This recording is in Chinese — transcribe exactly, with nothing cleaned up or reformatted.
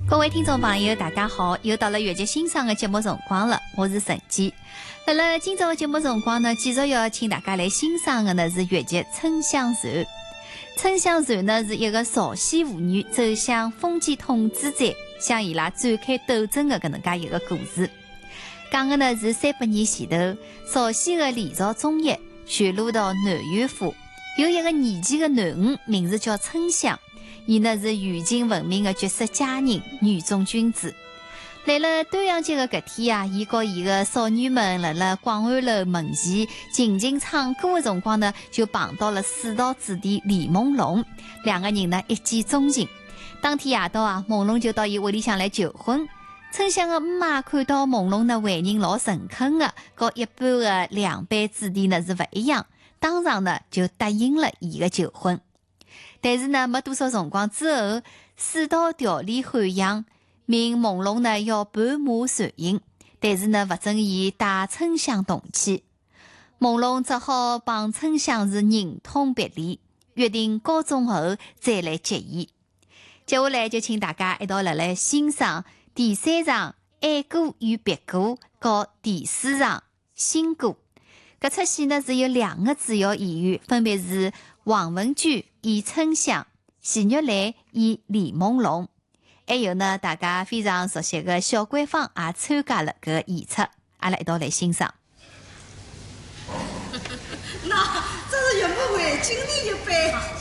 各位听众朋友大家好，又到了越剧欣赏的节目辰光了，我是陈姬。辣辣今朝的节目辰光呢，继续要请大家来欣赏的呢是越剧《春香传》。《春香传》呢是一个曹溪妇女走向封建统治者，向伊拉展开斗争的搿能介一个故事。讲的呢是三百年前头，曹溪的李朝中叶选入到南园府，有一个年轻的囡恩，名字叫春香。伊呢是远近闻名的绝色佳人，女中君子。来了端阳节的搿天啊，伊和伊个少女们辣辣广安楼门前静静唱歌的辰光呢，就碰到了四道子弟李朦胧，两个人呢一见钟情。当天夜到啊，朦胧就到伊屋里向来求婚。春香的姆妈看到朦胧呢为人老诚恳的，和一般的两辈子弟呢是勿一样，当场呢就答应了伊的求婚。但是呢，没多少辰光之后，四道调理汉阳，命朦胧呢要盘马传音，但是呢，不准伊带春香同去。朦胧只好帮春香是忍痛别离，约定高中后再来结义。接下来就请大家一道来来欣赏第三场爱歌与别歌和第四场新歌。搿出戏呢是有两个主要演员，分别是王文娟演春香，徐玉兰演李朦胧，还有呢大家非常熟悉的小官方也参加了搿个演出，阿拉一道来欣赏。 那这是岳母为经历一般，